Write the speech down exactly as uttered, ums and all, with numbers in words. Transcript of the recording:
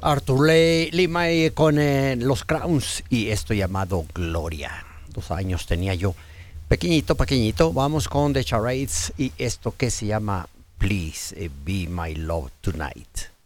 Arthur Lee, Lee May con eh, los Crowns y esto llamado Gloria. Dos años tenía yo. Pequeñito, pequeñito. Vamos con The Charades y esto que se llama Please eh, Be My Love Tonight.